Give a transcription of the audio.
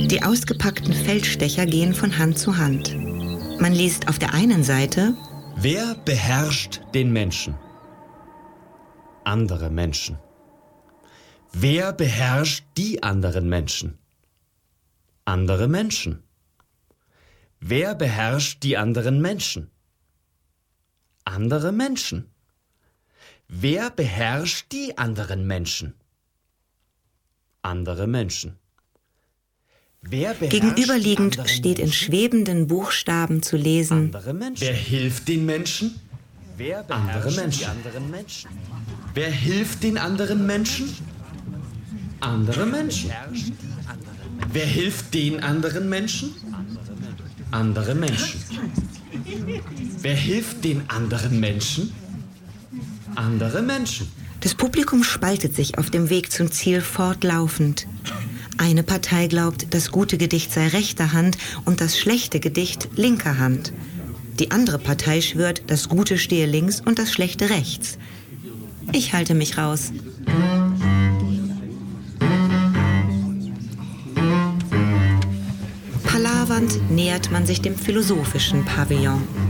Die ausgepackten Feldstecher gehen von Hand zu Hand. Man liest auf der einen Seite: Wer beherrscht den Menschen? Andere Menschen. Wer beherrscht die anderen Menschen? Andere Menschen. Wer beherrscht die anderen Menschen? Andere Menschen. Wer beherrscht die anderen Menschen? Andere Menschen. Gegenüberliegend steht in schwebenden Buchstaben zu lesen: Wer hilft den Menschen? Wer andere Menschen. Wer hilft den anderen Menschen? Andere Menschen. Wer hilft den anderen Menschen? Andere Menschen. Wer hilft den anderen Menschen? Andere Menschen. Das Publikum spaltet sich auf dem Weg zum Ziel fortlaufend. Eine Partei glaubt, das gute Gedicht sei rechter Hand und das schlechte Gedicht linker Hand. Die andere Partei schwört, das Gute stehe links und das Schlechte rechts. Ich halte mich raus. Palavernd nähert man sich dem philosophischen Pavillon.